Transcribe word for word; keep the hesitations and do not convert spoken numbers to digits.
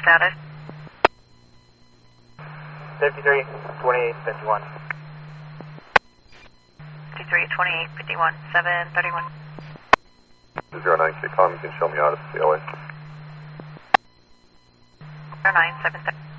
status? fifty-three, twenty-eight, fifty-one. fifty-three, twenty-eight, fifty-one, seven thirty-one. zero nine K, com, you can show me out of the C L A. zero nine, seven thirty.